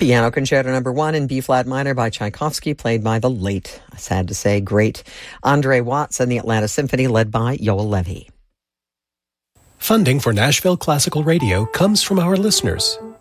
Piano Concerto No. 1 in B-flat minor by Tchaikovsky, played by the late, sad to say, great Andre Watts and the Atlanta Symphony, led by Yoel Levy. Funding for Nashville Classical Radio comes from our listeners.